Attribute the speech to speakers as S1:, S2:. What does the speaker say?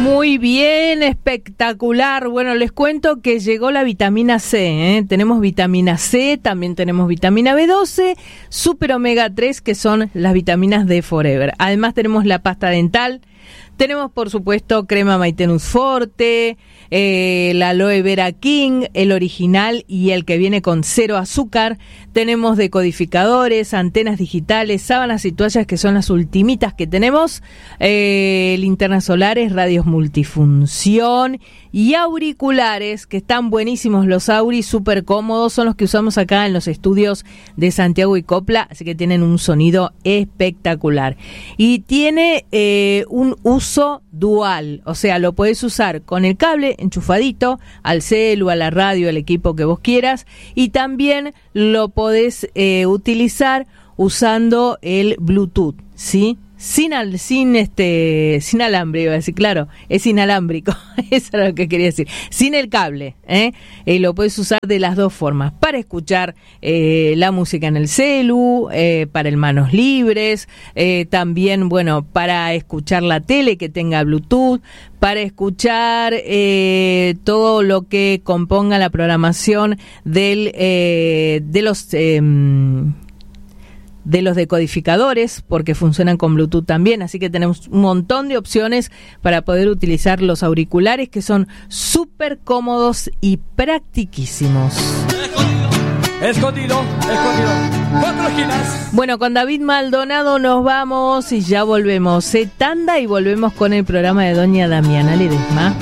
S1: Muy bien, espectacular. Bueno, les cuento que llegó la vitamina C, ¿eh? Tenemos vitamina C, también tenemos vitamina B12, super omega 3, que son las vitaminas de Forever. Además tenemos la pasta dental, tenemos por supuesto crema Maintenance Forte, la aloe vera king, el original y el que viene con 0 azúcar. Tenemos decodificadores, antenas digitales, sábanas y toallas, que son las ultimitas que tenemos, linternas solares, radios multifunción y auriculares, que están buenísimos los auris, súper cómodos, son los que usamos acá en los estudios de Santiago y Copla, así que tienen un sonido espectacular. Y tiene un uso dual, o sea, lo podés usar con el cable enchufadito al celu, a la radio, al equipo que vos quieras, y también lo podés utilizar usando el Bluetooth, ¿sí? Sin alambre, iba a decir, claro, es inalámbrico, eso era lo que quería decir, sin el cable, lo puedes usar de las dos formas, para escuchar la música en el celu, para el manos libres, también, bueno, para escuchar la tele que tenga Bluetooth, para escuchar todo lo que componga la programación de los decodificadores, porque funcionan con Bluetooth también, así que tenemos un montón de opciones para poder utilizar los auriculares, que son súper cómodos y practiquísimos.
S2: Escondido. 4 esquinas.
S1: Bueno, con David Maldonado nos vamos y ya volvemos. Tanda y volvemos con el programa de Doña Damiana Ledesma.